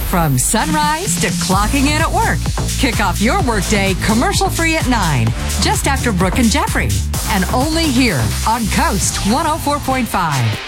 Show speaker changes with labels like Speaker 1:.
Speaker 1: From sunrise to clocking in at work. Kick off your workday commercial-free at 9, just after Brooke and Jeffrey. And only here on Coast 104.5.